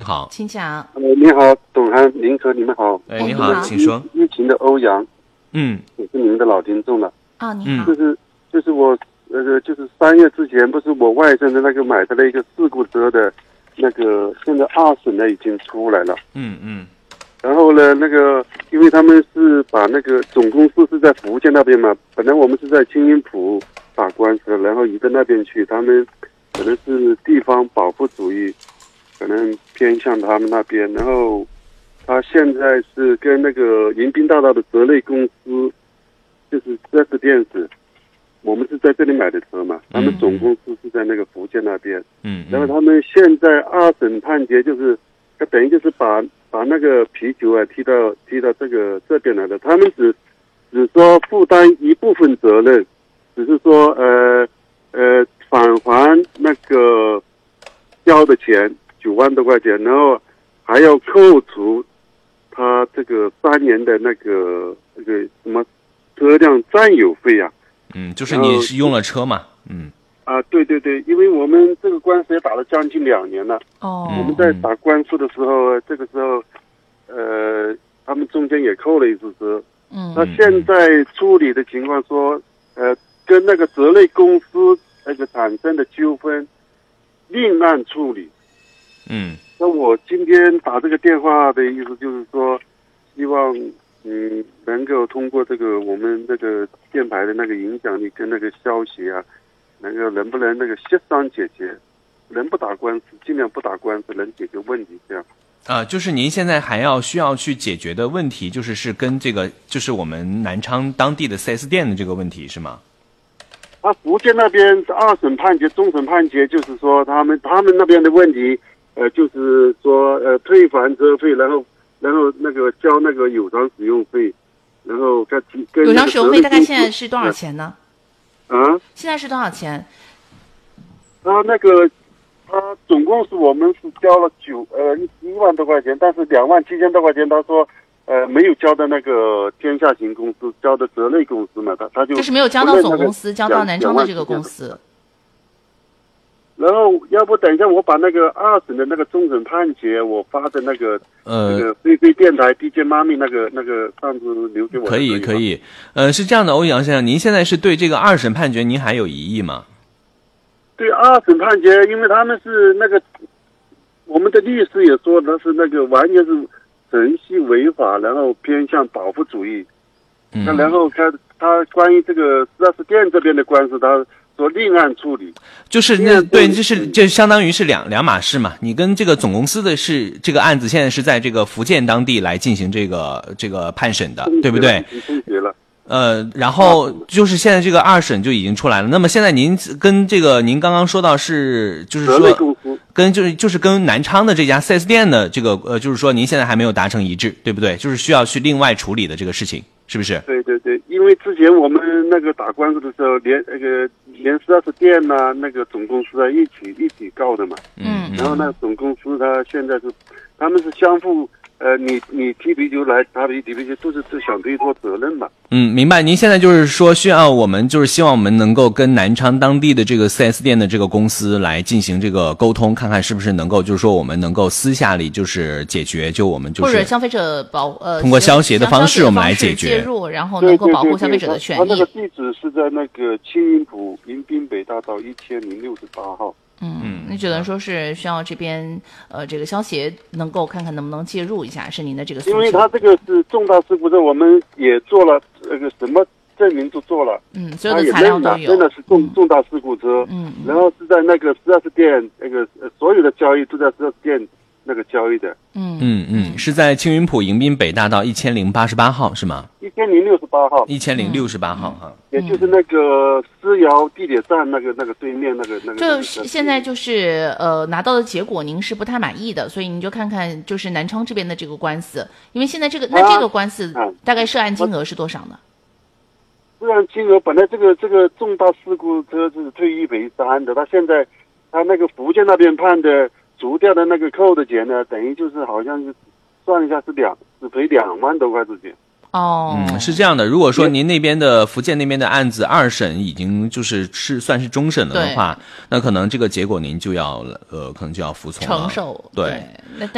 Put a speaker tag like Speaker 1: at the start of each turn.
Speaker 1: 好，
Speaker 2: 请讲。
Speaker 3: 你好，董涵，您和你们好。
Speaker 1: 你好，请说。
Speaker 3: 疫情的欧阳，
Speaker 1: 我
Speaker 3: 是你们的老听众了。
Speaker 2: 你好。
Speaker 3: 就是我就是3月之前，不是我外甥的那个买的那个事故车的，那个现在2审呢已经出来了。然后呢，因为他们是把那个总公司是在福建那边嘛，本来我们是在青云浦打官司，然后移到那边去，他们可能是地方保护主义，可能偏向他们那边。然后他现在是跟那个迎宾大道的泽类公司，就是4S店是，我们是在这里买的车嘛，他们总公司是在那个福建那边。然后他们现在2审判决就是，他等于就是把那个皮球啊踢到这边来的，他们只说负担一部分责任，只是说返还那个交的钱9万多块钱，然后还要扣除他这个3年的那个什么车辆占有费啊。
Speaker 1: 就是你是用了车嘛。
Speaker 3: 对对对，因为我们这个官司也打了将近2年了。我们在打官司的时候，这个时候，他们中间也扣了一次车。他现在处理的情况说，跟那个泽类公司那个产生的纠纷，另案处理。那我今天打这个电话的意思就是说，希望能够通过这个我们这个电台的那个影响力跟那个消息啊。能不能协商解决，能不打官司尽量不打官司，能解决问题这样。
Speaker 1: 就是您现在还需要去解决的问题，是跟这个就是我们南昌当地的 4S 店的这个问题是吗？
Speaker 3: 福建那边2审判决、终审判决，就是说他们那边的问题，就是说退还车费，然后那个交那个有偿使用费，然后跟
Speaker 2: 有偿使用费大概现在是多少钱呢？现在是多少钱？
Speaker 3: 他总共是我们是交了1万多块钱，但是2万7千多块钱，他说没有交的那个天下行公司，交的泽类公司嘛，他
Speaker 2: 就是没有交到总公司，交到南昌的这个公司。
Speaker 3: 然后要不等一下我把那个2审的那个终审判决我发的那个飞飞电台 DJ 妈咪那个上次留给我的。
Speaker 1: 可以。是这样的，欧阳先生，您现在是对这个2审判决您还有疑义吗？
Speaker 3: 对2审判决，因为他们是我们的律师也说他是完全是程序违法，然后偏向保护主义。然后他关于这个4S店这边的官司，他说另案处理，
Speaker 1: 就是就相当于是两码事嘛。你跟这个总公司的这个案子现在是在这个福建当地来进行这个判审的，对不对？
Speaker 3: 终结了。
Speaker 1: 然后就是现在这个2审就已经出来了。那么现在您跟您刚刚说到是就是说跟南昌的这家 4S 店的这个就是说您现在还没有达成一致，对不对？就是需要去另外处理的这个事情，是不是？
Speaker 3: 对对对，因为之前我们打官司的时候，连 4S 店呐，总公司啊一起告的嘛。然后总公司他现在他们是相互。你踢皮球来，他踢皮球都是想推脱责任嘛。
Speaker 1: 明白。您现在就是说需要我们就是希望我们能够跟南昌当地的这个 4S 店的这个公司来进行这个沟通，看看是不是能够就是说我们能够私下里就是解决，就我们就是
Speaker 2: 或者消费者通
Speaker 1: 过消协的方式我们来解决，
Speaker 2: 介入，然后能够保护消费者的权益。
Speaker 3: 他那个地址是在青云浦迎宾北大道1068号。
Speaker 2: 那只能说是需要这边这个消协能够看看能不能介入一下，是您的这个诉求。
Speaker 3: 因为他这个是重大事故，我们也做了什么证明都做了，
Speaker 2: 所有的材料都有，
Speaker 3: 真的是重大事故车。然后是在4S店所有的交易都在4S店交易的。
Speaker 1: 是在青云浦迎宾北大道1088号是吗
Speaker 3: ？1068号。
Speaker 1: 1068号哈。
Speaker 3: 也就是思瑶地铁站对面
Speaker 2: 就是现在就是拿到的结果您是不太满意的，所以您就看看就是南昌这边的这个官司，因为现在这个官司大概涉案金额是多少呢？
Speaker 3: 涉案金额本来这个重大事故车是退一赔3的，他现在他福建那边判的除掉的扣的钱呢，等于就是好像是算一下只赔2万多块之钱。
Speaker 1: 是这样的。如果说您那边的福建那边的案子2审已经算是终审了的话，那可能这个结果您就要可能就要服从了，
Speaker 2: 承受。
Speaker 1: 对。